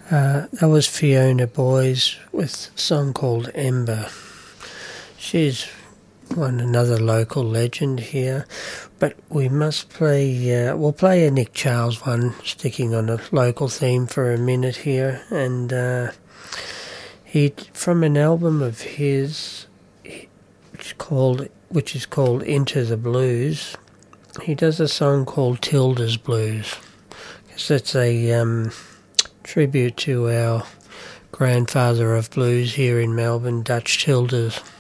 That was Fiona Boyes with a song called Ember. She's another local legend here, but we must play, we'll play a Nick Charles one, sticking on a local theme for a minute here, and he, from an album of his, which is called Into the Blues, he does a song called Tilda's Blues. Because that's a tribute to our grandfather of blues here in Melbourne, Dutch Tildes.